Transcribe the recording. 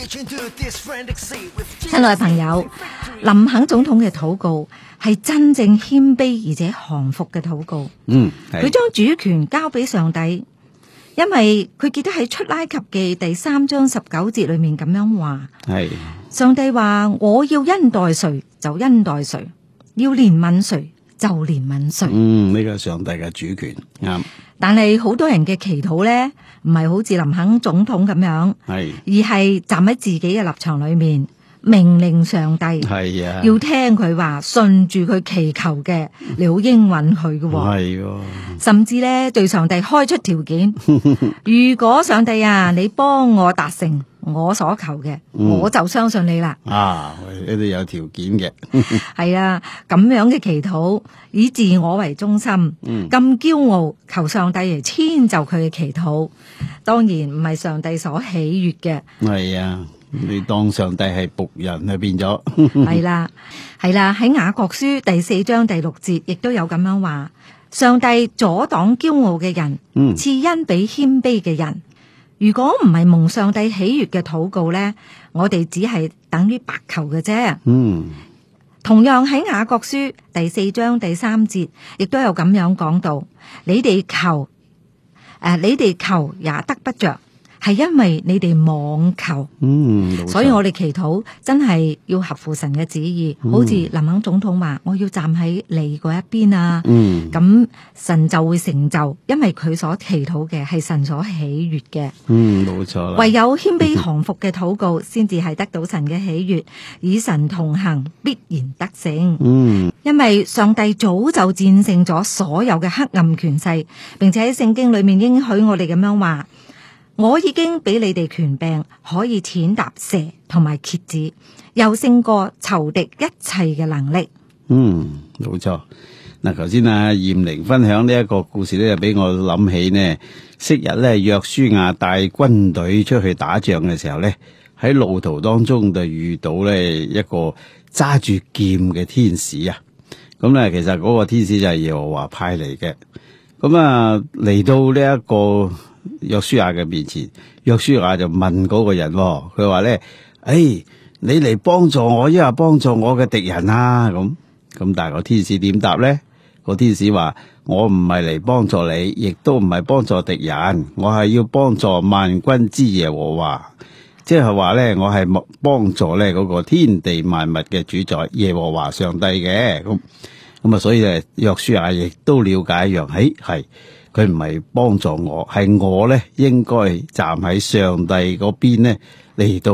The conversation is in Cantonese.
親愛朋友，林肯總統嘅禱告係真正謙卑而且降服嘅禱告。佢將主權交俾上帝，因為佢記得喺出埃及記第3章19節裏面咁樣話：上帝話我要恩待誰就恩待誰，要憐憫誰就憐憫誰。 呢個上帝嘅主權啱。 但係好多人嘅祈禱咧，唔係好似林肯總統咁樣，而係站喺自己嘅立場裏面，命令上帝要聽佢話，順住佢祈求嘅，你好應允佢嘅。甚至咧對上帝開出條件，如果上帝啊，你幫我達成我所求嘅，我就相信你啦。 呢度有條件嘅。 係啊，咁樣嘅祈禱以自我為中心，咁驕傲，求上帝嚟遷就佢嘅祈禱，當然唔係上帝所喜悅嘅。 係啊，你當上帝係僕人就變咗。 係啦，喺雅各書第4章第6節亦都有咁樣話：上帝阻擋驕傲嘅人，賜恩俾謙卑嘅人。如果唔係蒙上帝喜悅嘅禱告呢，我哋只係等於白求嘅啫。同樣喺雅各書第4章第3節，亦都有咁樣講到：你哋求也得不着，係因為你哋妄求。所以我哋祈禱真係要合乎神嘅旨意，好似林肯總統話：我要站喺你嗰一邊啊。咁神就會成就，因為佢所祈禱嘅係神所喜悅嘅。 冇錯啦。 唯有謙卑降服嘅禱告，先至係得到神嘅喜悅，與神同行，必然得勝。因為上帝早就戰勝咗所有嘅黑暗權勢，並且喺聖經裏面應許我哋咁樣話：我已經俾你哋權柄，可以踐踏蛇同埋蠍子，又勝過仇敵一切嘅能力。 冇錯。嗱，頭先阿艷玲分享呢一個故事咧，就俾我諗起呢，昔日咧約書亞帶軍隊出去打仗嘅時候咧，喺路途當中就遇到咧一個揸住劍嘅天使啊。咁咧，其實嗰個天使就係耶和華派嚟嘅。咁啊，嚟到呢一個約書亞嘅面前，約書亞就問嗰個人，佢話咧：你嚟幫助我，抑或幫助我嘅敵人啊？咁但係個天使點答咧？個天使話：我唔係嚟幫助你，亦都唔係幫助敵人，我係要幫助萬軍之耶和華。即係話咧，我係幫助咧嗰個天地萬物嘅主宰耶和華上帝嘅。咁啊，所以約書亞亦都了解一樣，係佢唔係幫助我，係我咧應該站喺上帝嗰邊咧嚟到